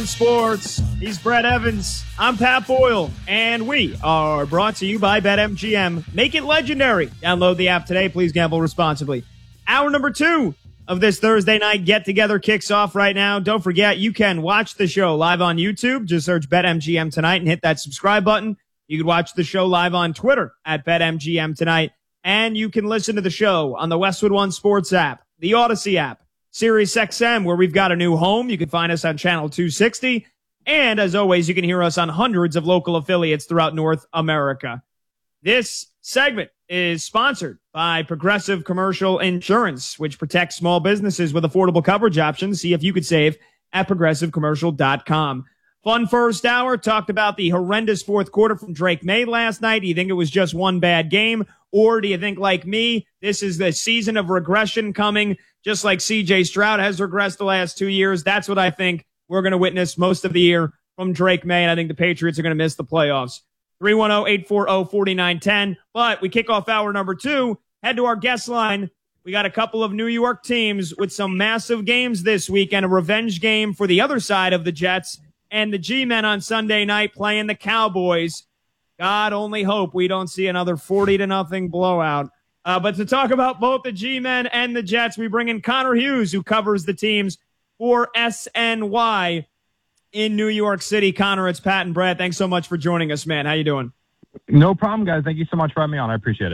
Sports. He's Brett Evans. I'm Pat Boyle, and we are brought to you by BetMGM. Make it legendary. Download the app today. Please gamble responsibly. Hour number 2 of this Thursday night get-together kicks off right now. Don't forget, you can watch the show live on YouTube. Just search BetMGM Tonight and hit that subscribe button. You can watch the show live on Twitter at BetMGM Tonight, and you can listen to the show on the Westwood One Sports app, the Odyssey app, Sirius XM, where we've got a new home. You can find us on Channel 260. And as always, you can hear us on hundreds of local affiliates throughout North America. This segment is sponsored by Progressive Commercial Insurance, which protects small businesses with affordable coverage options. See if you could save at progressivecommercial.com. Fun first hour. Talked about the horrendous fourth quarter from Drake May last night. Do you think it was just one bad game? Or do you think, like me, this is the season of regression coming? Just like C.J. Stroud has regressed the last 2 years. That's what I think we're going to witness most of the year from Drake May, and I think the Patriots are going to miss the playoffs. 310-840-4910. But we kick off hour number 2. Head to our guest line. We got a couple of New York teams with some massive games this week and a revenge game for the other side of the Jets and the G-Men on Sunday night playing the Cowboys. God only hope we don't see another 40-0 blowout. But to talk about both the G-Men and the Jets, we bring in Connor Hughes, who covers the teams for SNY in New York City. Connor, it's Pat and Brett. Thanks so much for joining us, man. How you doing? No problem, guys. Thank you so much for having me on. I appreciate it.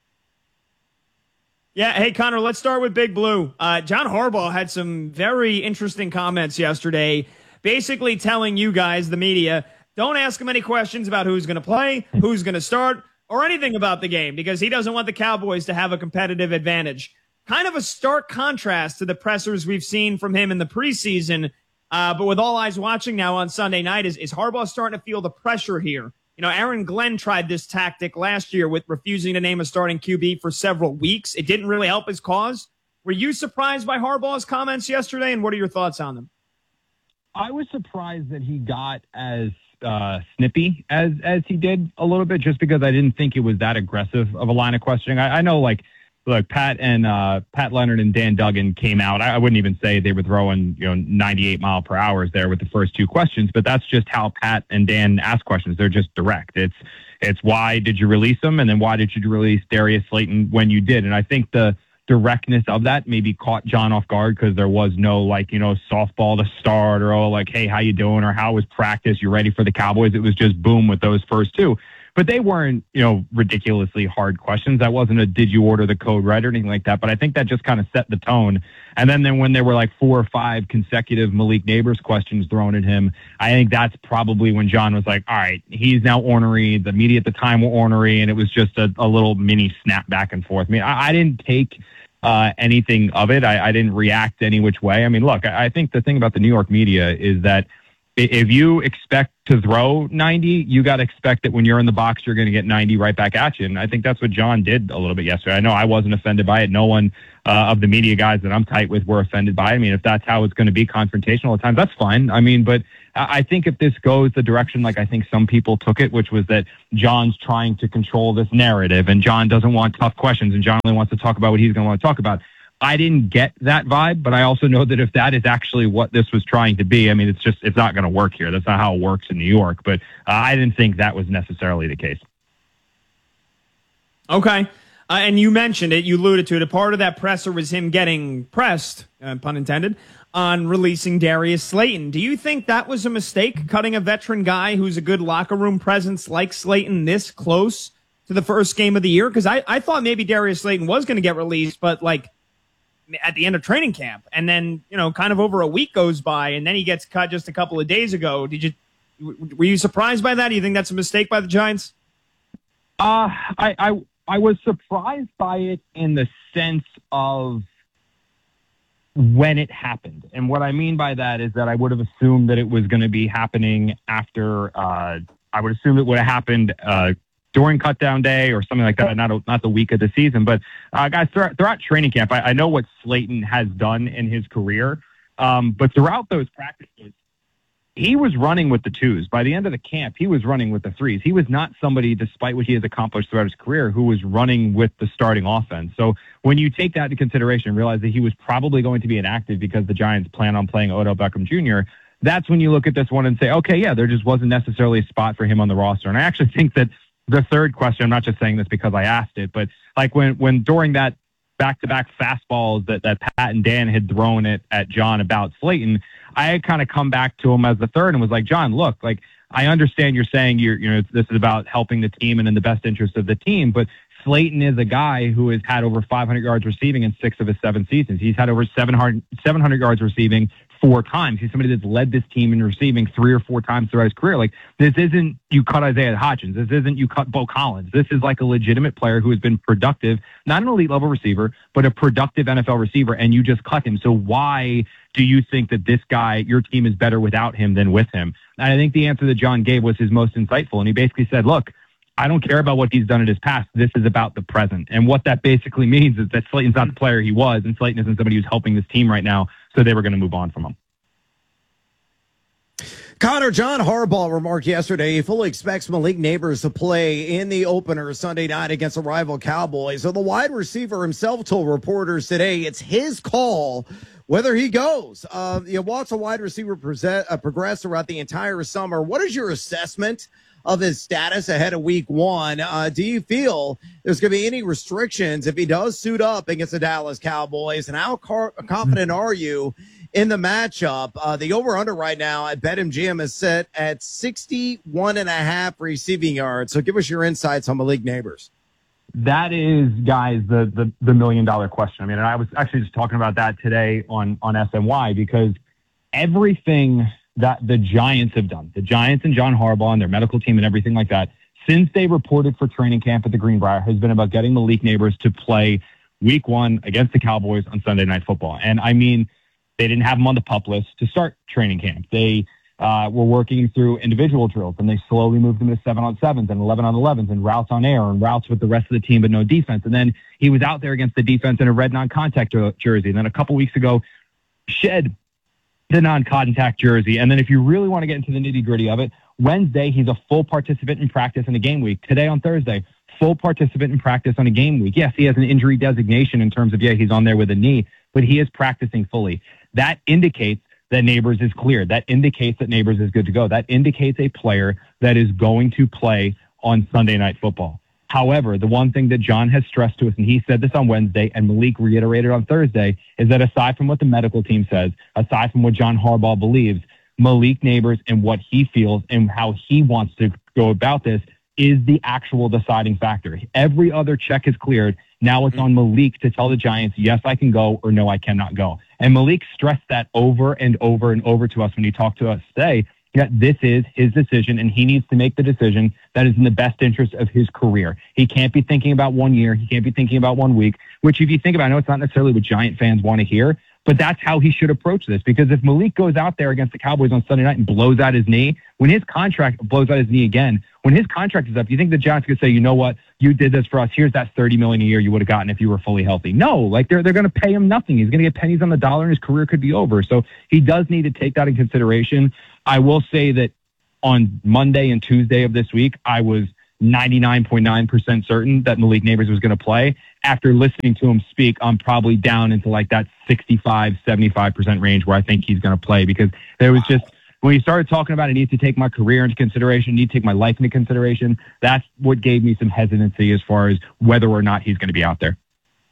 Yeah, hey, Connor, let's start with Big Blue. John Harbaugh had some very interesting comments yesterday, basically telling you guys, the media, don't ask him any questions about who's going to play, who's going to start, or anything about the game, because he doesn't want the Cowboys to have a competitive advantage. Kind of a stark contrast to the pressers we've seen from him in the preseason. But with all eyes watching now on Sunday night, is Harbaugh starting to feel the pressure here? You know, Aaron Glenn tried this tactic last year with refusing to name a starting QB for several weeks. It didn't really help his cause. Were you surprised by Harbaugh's comments yesterday, and what are your thoughts on them? I was surprised that he got as snippy as he did a little bit, just because I didn't think it was that aggressive of a line of questioning. I know, like Pat Leonard and Dan Duggan came out. I wouldn't even say they were throwing 98 mile per hour there with the first two questions, but that's just how Pat and Dan ask questions. They're just direct. It's why did you release them, and then why did you release Darius Slayton when you did? And I think the directness of that maybe caught John off guard, because there was no softball to start, or hey, how you doing, or how was practice, you ready for the Cowboys? It was just boom with those first two. But they weren't ridiculously hard questions. That wasn't a did you order the code right or anything like that. But I think that just kind of set the tone. And then when there were 4 or 5 consecutive Malik Neighbors questions thrown at him, I think that's probably when John was like, all right, he's now ornery. The media at the time were ornery, and it was just a little mini snap back and forth. I mean, I didn't take anything of it. I didn't react any which way. I mean, look, I think the thing about the New York media is that if you expect to throw 90, you got to expect that when you're in the box, you're going to get 90 right back at you. And I think that's what John did a little bit yesterday. I know I wasn't offended by it. No one of the media guys that I'm tight with were offended by it. I mean, if that's how it's going to be confrontational at times, that's fine. I mean, but I think if this goes the direction I think some people took it, which was that John's trying to control this narrative and John doesn't want tough questions and John only wants to talk about what he's going to want to talk about. I didn't get that vibe, but I also know that if that is actually what this was trying to be, I mean, it's not going to work here. That's not how it works in New York. But I didn't think that was necessarily the case. Okay. And you mentioned it, you alluded to it. A part of that presser was him getting pressed, pun intended, on releasing Darius Slayton. Do you think that was a mistake, cutting a veteran guy who's a good locker room presence like Slayton this close to the first game of the year? Because I thought maybe Darius Slayton was going to get released, but at the end of training camp, and then kind of over a week goes by, and then he gets cut just a couple of days ago. Were you surprised by that? Do you think that's a mistake by the Giants? I was surprised by it in the sense of when it happened, and what I mean by that is that I would have assumed that it was going to be happening after. I would assume it would have happened during cutdown day or something like that, not the week of the season. But guys, throughout training camp, I know what Slayton has done in his career, but throughout those practices, he was running with the twos. By the end of the camp, he was running with the threes. He was not somebody, despite what he has accomplished throughout his career, who was running with the starting offense. So when you take that into consideration and realize that he was probably going to be inactive because the Giants plan on playing Odell Beckham Jr., that's when you look at this one and say, okay, yeah, there just wasn't necessarily a spot for him on the roster. And I actually think that the third question, I'm not just saying this because I asked it, but like when during that back-to-back fastballs that Pat and Dan had thrown at John about Slayton, I had kind of come back to him as the third and was like, John, look, like, I understand you're saying this is about helping the team and in the best interest of the team, but Slayton is a guy who has had over 500 yards receiving in 6 of his 7 seasons. He's had over 700 yards receiving 4 times. He's somebody that's led this team in receiving 3 or 4 times throughout his career. Like, this isn't you cut Isaiah Hodgins. This isn't you cut Bo Collins. This is like a legitimate player who has been productive, not an elite level receiver, but a productive NFL receiver, and you just cut him. So why do you think that this guy, your team is better without him than with him? And I think the answer that John gave was his most insightful. And he basically said, look, I don't care about what he's done in his past. This is about the present. And what that basically means is that Slayton's not the player he was, and Slayton isn't somebody who's helping this team right now, so they were going to move on from him. Connor, John Harbaugh remarked yesterday he fully expects Malik Nabers to play in the opener Sunday night against the rival Cowboys. So the wide receiver himself told reporters today it's his call whether he goes. Watch a wide receiver progress throughout the entire summer. What is your assessment of his status ahead of week 1? Do you feel there's going to be any restrictions if he does suit up against the Dallas Cowboys? And how confident are you in the matchup? The over-under right now at BetMGM is set at 61.5 receiving yards. So give us your insights on Malik Nabers. That is, guys, the $1 million question. I mean, and I was actually just talking about that today on SNY, because everything that the Giants have done, the Giants and John Harbaugh and their medical team and everything like that, since they reported for training camp at the Greenbrier, has been about getting Malik Nabers to play week 1 against the Cowboys on Sunday Night Football. And I mean, they didn't have him on the PUP list to start training camp. They were working through individual drills, and they slowly moved him to 7-on-7s and 11-on-11s and routes on air and routes with the rest of the team, but no defense. And then he was out there against the defense in a red non-contact jersey. And then a couple weeks ago, shed the non-contact jersey. And then if you really want to get into the nitty-gritty of it, Wednesday, he's a full participant in practice in a game week. Today on Thursday, full participant in practice on a game week. Yes, he has an injury designation in terms of, he's on there with a knee, but he is practicing fully. That indicates that Nabers is cleared. That indicates that Nabers is good to go. That indicates a player that is going to play on Sunday Night Football. However, the one thing that John has stressed to us, and he said this on Wednesday, and Malik reiterated on Thursday, is that aside from what the medical team says, aside from what John Harbaugh believes, Malik Nabers and what he feels and how he wants to go about this is the actual deciding factor. Every other check is cleared. Now it's on Malik to tell the Giants, yes, I can go, or no, I cannot go. And Malik stressed that over and over and over to us when he talked to us today, that this is his decision, and he needs to make the decision that is in the best interest of his career. He can't be thinking about 1 year. He can't be thinking about 1 week, which if you think about it, I know it's not necessarily what Giant fans want to hear, but that's how he should approach this. Because if Malik goes out there against the Cowboys on Sunday night and blows out his knee, when his contract blows out his knee again, when his contract is up, you think the Giants could say, you know what, you did this for us. Here's that $30 million a year you would have gotten if you were fully healthy. No, like they're going to pay him nothing. He's going to get pennies on the dollar, and his career could be over. So he does need to take that in consideration. I will say that on Monday and Tuesday of this week, I was 99.9% certain that Malik Nabers was going to play. After listening to him speak, I'm probably down into like that 65, 75% range where I think he's going to play, because there was just, when he started talking about I need to take my career into consideration, need to take my life into consideration, that's what gave me some hesitancy as far as whether or not he's going to be out there.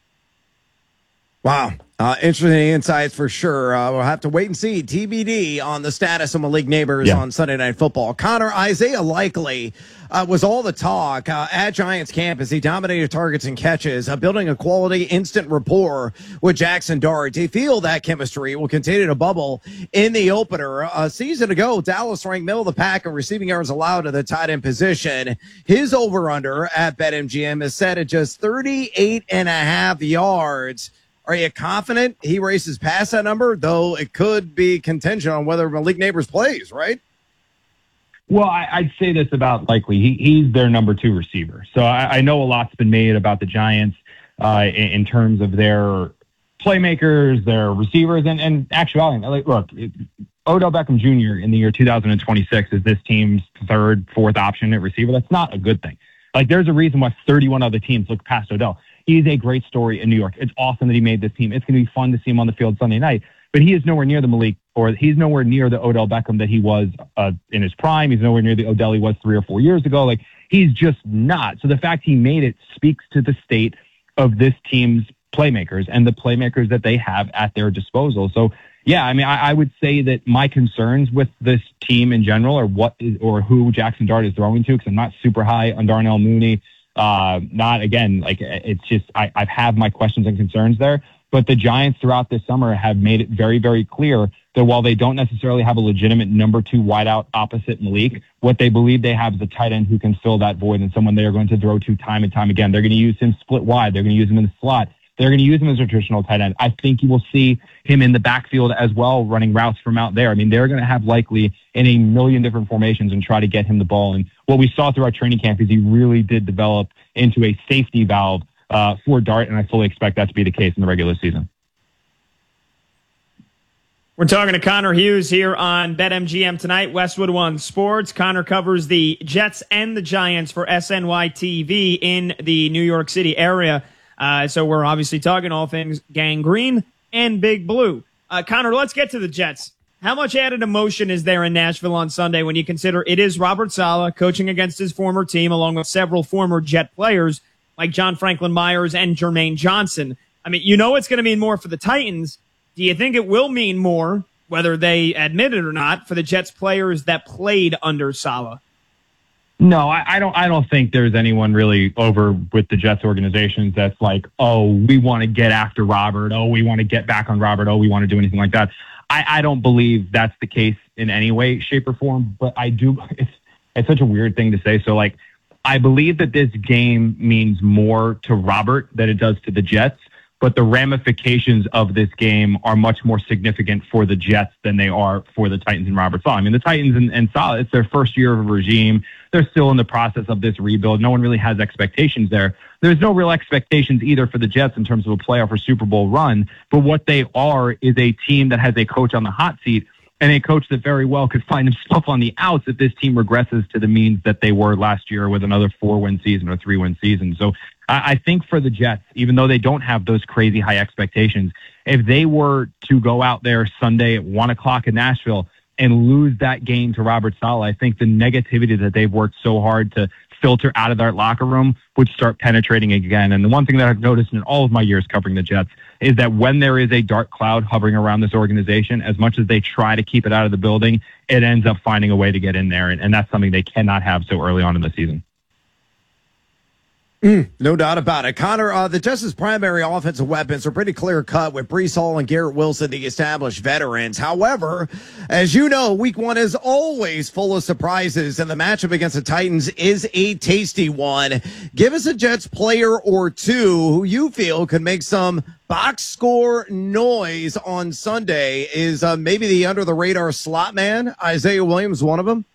Wow. Interesting insights for sure. We'll have to wait and see. TBD on the status of Malik Nabers on Sunday Night Football. Connor, Isaiah Likely was all the talk at Giants camp as he dominated targets and catches, building a quality instant rapport with Jackson Dart. Do you feel that chemistry will continue to bubble in the opener? A season ago, Dallas ranked middle of the pack in receiving yards allowed to the tight end position. His over-under at BetMGM is set at just 38.5 yards. Are you confident he races past that number, though it could be contingent on whether Malik Nabers plays, right? Well, I'd say this about Likely. He's their number 2 receiver. So I know a lot's been made about the Giants in terms of their playmakers, their receivers, and actuality. Like, look, Odell Beckham Jr. in the year 2026 is this team's 3rd, 4th option at receiver. That's not a good thing. Like, there's a reason why 31 other teams look past Odell. He's a great story in New York. It's awesome that he made this team. It's going to be fun to see him on the field Sunday night, but he is nowhere near the Malik or he's nowhere near the Odell Beckham that he was in his prime. He's nowhere near the Odell he was 3 or 4 years ago. Like, he's just not. So the fact he made it speaks to the state of this team's playmakers and the playmakers that they have at their disposal. So, yeah, I mean, I would say that my concerns with this team in general are who Jackson Dart is throwing to, because I'm not super high on Darnell Mooney. It's just I have my questions and concerns there. But the Giants throughout this summer have made it very, very clear that while they don't necessarily have a legitimate number 2 wideout opposite Malik, what they believe they have is a tight end who can fill that void and someone they are going to throw to time and time again. They're going to use him split wide. They're going to use him in the slot. They're going to use him as a traditional tight end. I think you will see him in the backfield as well, running routes from out there. I mean, they're going to have likely in a million different formations and try to get him the ball. And what we saw throughout training camp is he really did develop into a safety valve for Dart, and I fully expect that to be the case in the regular season. We're talking to Connor Hughes here on BetMGM tonight, Westwood One Sports. Connor covers the Jets and the Giants for SNY TV in the New York City area. So we're obviously talking all things Gang Green and Big Blue. Connor, let's get to the Jets. How much added emotion is there in Nashville on Sunday when you consider it is Robert Saleh coaching against his former team along with several former Jet players like John Franklin Myers and Jermaine Johnson? I mean, you know it's going to mean more for the Titans. Do you think it will mean more, whether they admit it or not, for the Jets players that played under Saleh? No, I don't think there's anyone really over with the Jets organizations that's like, oh, we want to get after Robert. Oh, we want to get back on Robert. Oh, we want to do anything like that. I don't believe that's the case in any way, shape, or form. But I do. It's such a weird thing to say. So, like, I believe that this game means more to Robert than it does to the Jets. But the ramifications of this game are much more significant for the Jets than they are for the Titans and Robert Saleh. I mean, the Titans and Saleh, it's their first year of a regime. They're still in the process of this rebuild. No one really has expectations there. There's no real expectations either for the Jets in terms of a playoff or Super Bowl run. But what they are is a team that has a coach on the hot seat and a coach that very well could find himself on the outs if this team regresses to the means that they were last year with another 4-win season or 3-win season. So I think for the Jets, even though they don't have those crazy high expectations, if they were to go out there Sunday at 1 o'clock in Nashville and lose that game to Robert Saleh, I think the negativity that they've worked so hard to filter out of that locker room would start penetrating again. And the one thing that I've noticed in all of my years covering the Jets is that when there is a dark cloud hovering around this organization, as much as they try to keep it out of the building, it ends up finding a way to get in there. And that's something they cannot have so early on in the season. No doubt about it. Connor, the Jets' primary offensive weapons are pretty clear-cut with Breece Hall and Garrett Wilson, the established veterans. However, as you know, Week 1 is always full of surprises, and the matchup against the Titans is a tasty one. Give us a Jets player or two who you feel could make some box score noise on Sunday. Is maybe the under-the-radar slot man, Isaiah Williams, one of them?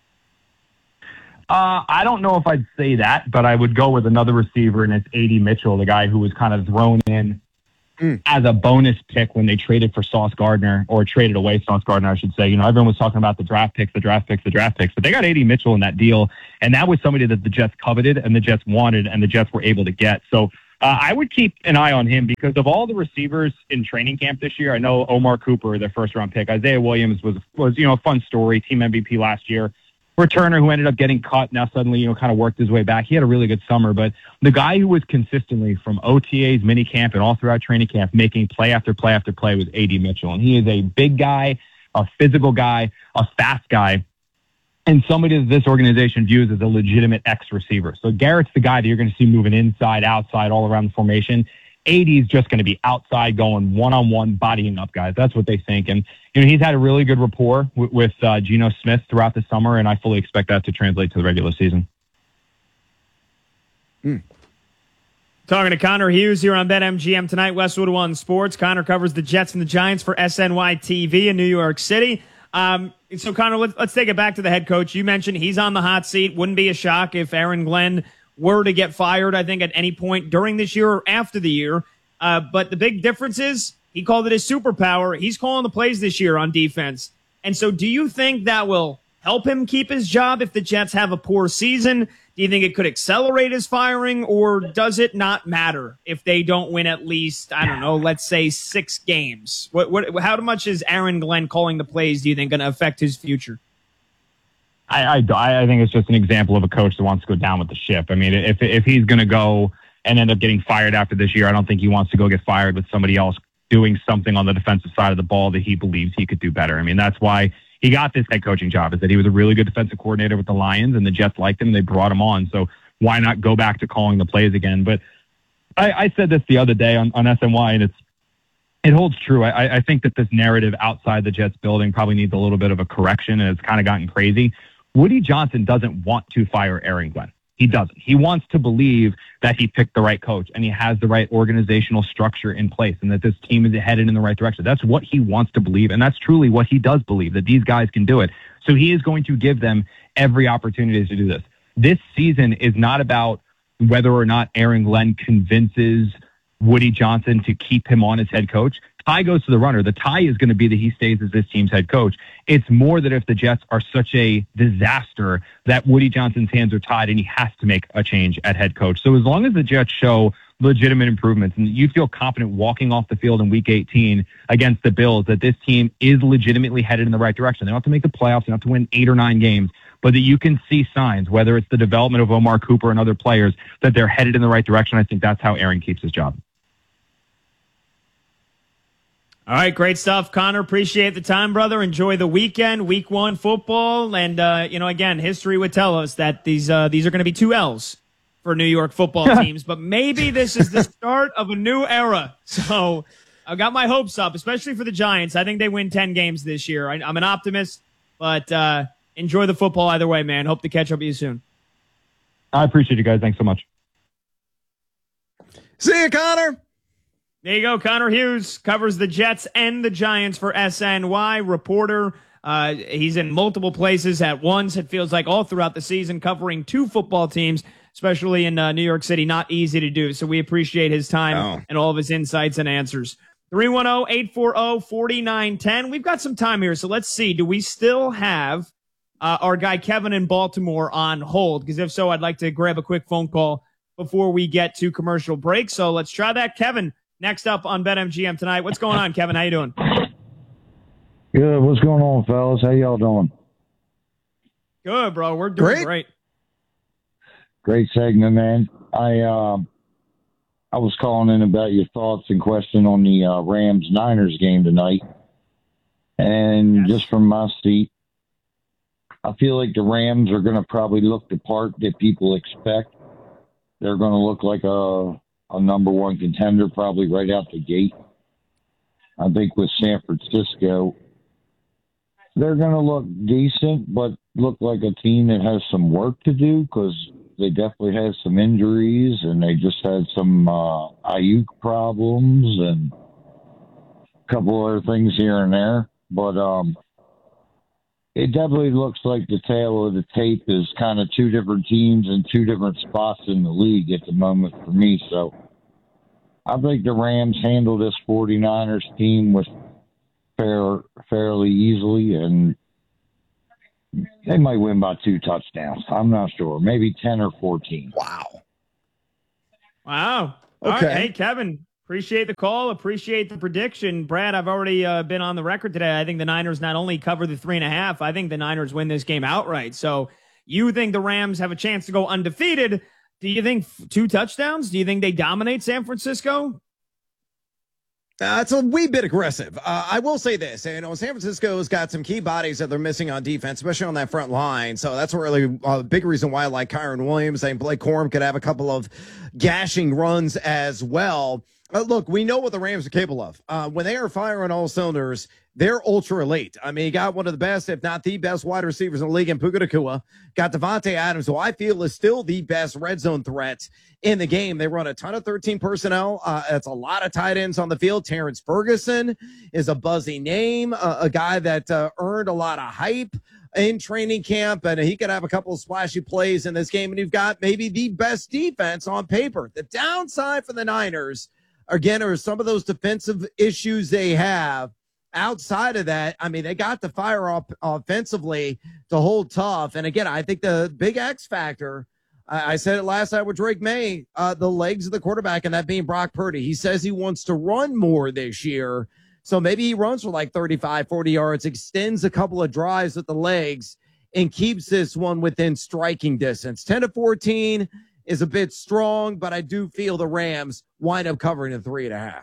I don't know if I'd say that, but I would go with another receiver, and it's A.D. Mitchell, the guy who was kind of thrown in as a bonus pick when they traded for Sauce Gardner, or traded away Sauce Gardner, I should say. You know, everyone was talking about the draft picks, but they got A.D. Mitchell in that deal, and that was somebody that the Jets coveted and the Jets wanted and the Jets were able to get. So I would keep an eye on him because of all the receivers in training camp this year. I know Omar Cooper, their first-round pick. Isaiah Williams was a fun story, team MVP last year. Returner who ended up getting cut, now suddenly, kind of worked his way back. He had a really good summer, but the guy who was consistently from OTAs, minicamp, and all throughout training camp making play after play after play was A.D. Mitchell. And he is a big guy, a physical guy, a fast guy, and somebody that this organization views as a legitimate X receiver. So Garrett's the guy that you're going to see moving inside, outside, all around the formation. 80 is just going to be outside going one-on-one, bodying up guys. That's what they think. And he's had a really good rapport with Geno Smith throughout the summer, and I fully expect that to translate to the regular season. Talking to Connor Hughes here on BetMGM tonight, Westwood One Sports. Connor covers the Jets and the Giants for SNY TV in New York City. So, Connor, let's take it back to the head coach. You mentioned he's on the hot seat. Wouldn't be a shock if Aaron Glenn were to get fired, I think, at any point during this year or after the year. But the big difference is he called it his superpower. He's calling the plays this year on defense. And so do you think that will help him keep his job if the Jets have a poor season? Do you think it could accelerate his firing, or does it not matter if they don't win at least, I don't know, let's say 6 games? How much is Aaron Glenn calling the plays, do you think, going to affect his future? I think it's just an example of a coach that wants to go down with the ship. I mean, if he's going to go and end up getting fired after this year, I don't think he wants to go get fired with somebody else doing something on the defensive side of the ball that he believes he could do better. I mean, that's why he got this head coaching job, is that he was a really good defensive coordinator with the Lions, and the Jets liked him, and they brought him on. So why not go back to calling the plays again? But I said this the other day on SNY, and it holds true. I think that this narrative outside the Jets building probably needs a little bit of a correction, and it's kind of gotten crazy. Woody Johnson doesn't want to fire Aaron Glenn. He doesn't. He wants to believe that he picked the right coach and he has the right organizational structure in place and that this team is headed in the right direction. That's what he wants to believe, and that's truly what he does believe, that these guys can do it. So he is going to give them every opportunity to do this. This season is not about whether or not Aaron Glenn convinces Woody Johnson to keep him on as head coach. Tie goes to the runner. The tie is going to be that he stays as this team's head coach. It's more that if the Jets are such a disaster that Woody Johnson's hands are tied and he has to make a change at head coach. So as long as the Jets show legitimate improvements and you feel confident walking off the field in week 18 against the Bills that this team is legitimately headed in the right direction. They don't have to make the playoffs. They don't have to win 8 or 9 games, but that you can see signs, whether it's the development of Omar Cooper and other players, that they're headed in the right direction. I think that's how Aaron keeps his job. All right, great stuff, Connor. Appreciate the time, brother. Enjoy the weekend, week 1 football. And, again, history would tell us that these are going to be 2 L's for New York football teams. But maybe this is the start of a new era. So I've got my hopes up, especially for the Giants. I think they win 10 games this year. I'm an optimist, but enjoy the football either way, man. Hope to catch up with you soon. I appreciate you guys. Thanks so much. See you, Connor. There you go. Connor Hughes covers the Jets and the Giants for SNY. Reporter. He's in multiple places at once. It feels like all throughout the season, covering 2 football teams, especially in New York City. Not easy to do. So we appreciate his time and all of his insights and answers. 310-840-4910. We've got some time here. So let's see. Do we still have our guy Kevin in Baltimore on hold? Because if so, I'd like to grab a quick phone call before we get to commercial break. So let's try that. Kevin, next up on BetMGM tonight. What's going on, Kevin? How you doing? Good. What's going on, fellas? How y'all doing? Good, bro. We're doing great. Great segment, man. I was calling in about your thoughts and question on the Rams-Niners game tonight. And just from my seat, I feel like the Rams are going to probably look the part that people expect. They're going to look like a number 1 contender probably right out the gate. I think with San Francisco, they're going to look decent, but look like a team that has some work to do because they definitely had some injuries and they just had some Ayuk problems and a couple other things here and there. But it definitely looks like the tail of the tape is kind of 2 different teams in 2 different spots in the league at the moment for me. So I think the Rams handle this 49ers team with fairly easily, and they might win by 2 touchdowns. I'm not sure. Maybe 10 or 14. Wow. All right. Hey, Kevin, appreciate the call. Appreciate the prediction. Brad, I've already been on the record today. I think the Niners not only cover the 3.5, I think the Niners win this game outright. So you think the Rams have a chance to go undefeated. Do you think 2 touchdowns? Do you think they dominate San Francisco? It's a wee bit aggressive. I will say this. San Francisco's got some key bodies that they're missing on defense, especially on that front line. So that's really a big reason why I like Kyron Williams. I think Blake Corum could have a couple of gashing runs as well. Look, we know what the Rams are capable of. When they are firing all cylinders, they're ultra elite. I mean, you got one of the best, if not the best wide receivers in the league in Puka Nacua. Got Devontae Adams, who I feel is still the best red zone threat in the game. They run a ton of 13 personnel. It's a lot of tight ends on the field. Terrence Ferguson is a buzzy name, a guy that earned a lot of hype in training camp, and he could have a couple of splashy plays in this game. And you've got maybe the best defense on paper. The downside for the Niners, again, are some of those defensive issues they have. outside of that, I mean, they got the fire up offensively to hold tough. And again, I think the big X factor, I said it last night with Drake May, the legs of the quarterback, and that being Brock Purdy. He says he wants to run more this year. So maybe he runs for like 35, 40 yards, extends a couple of drives with the legs, and keeps this one within striking distance. 10-14 is a bit strong, but I do feel the Rams wind up covering the 3.5.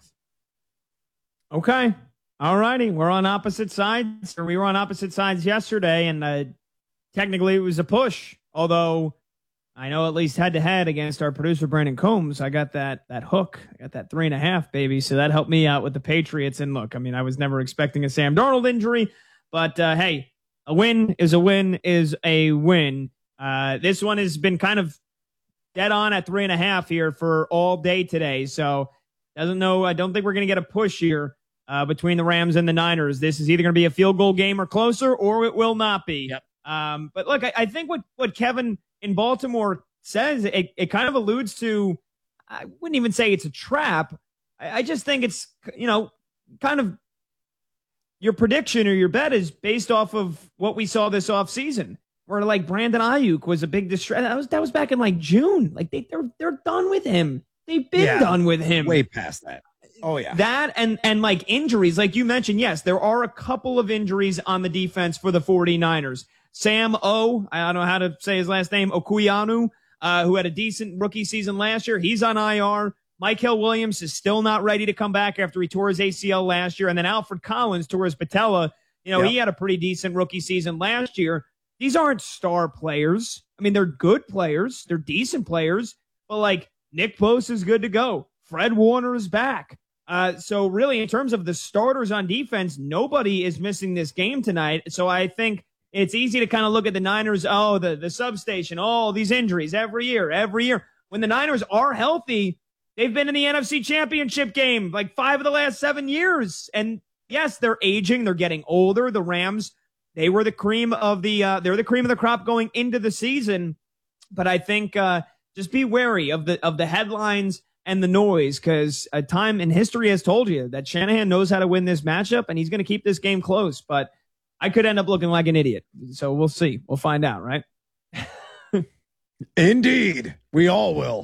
Okay. All righty. We're on opposite sides. We were on opposite sides yesterday, and technically it was a push. Although I know at least head-to-head against our producer, Brandon Combs, I got that hook. I got that 3.5, baby. So that helped me out with the Patriots. And look, I mean, I was never expecting a Sam Darnold injury, but hey, a win is a win is a win. This one has been kind of dead on at 3.5 here for all day today. So I don't think we're going to get a push here between the Rams and the Niners. This is either going to be a field goal game or closer, or it will not be. Yep. But look, I think what Kevin in Baltimore says, it kind of alludes to, I wouldn't even say it's a trap. I just think it's, kind of your prediction or your bet is based off of what we saw this offseason, where like Brandon Ayuk was a big distress. That was back in like June. Like they're done with him. They've been done with him. Way past that. Oh yeah. That and like injuries, like you mentioned, yes, there are a couple of injuries on the defense for the 49ers. Sam I don't know how to say his last name, Okuyanu, who had a decent rookie season last year. He's on IR. Michael Williams is still not ready to come back after he tore his ACL last year. And then Alfred Collins tore his patella. He had a pretty decent rookie season last year. These aren't star players. I mean, they're good players. They're decent players. But like Nick Bosa is good to go. Fred Warner is back. So really, in terms of the starters on defense, nobody is missing this game tonight. So I think it's easy to kind of look at the Niners, the substation, these injuries every year. When the Niners are healthy, they've been in the NFC Championship game like 5 of the last 7 years. And yes, they're aging. They're getting older. The Rams, they were the cream of the crop going into the season. But I think just be wary of the headlines and the noise, because time in history has told you that Shanahan knows how to win this matchup, and he's going to keep this game close. But I could end up looking like an idiot. So we'll see. We'll find out, right? Indeed. We all will.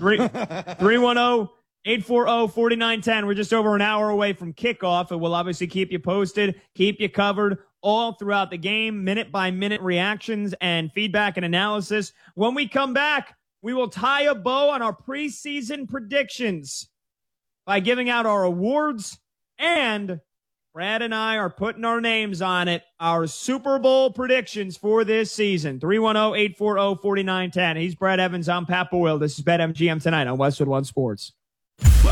310-840-4910. We're just over an hour away from kickoff, and we'll obviously keep you posted, keep you covered all throughout the game, minute-by-minute reactions and feedback and analysis. When we come back, we will tie a bow on our preseason predictions by giving out our awards, and Brad and I are putting our names on it, our Super Bowl predictions for this season. 310-840-4910. He's Brad Evans. I'm Pat Boyle. This is BetMGM tonight on Westwood One Sports.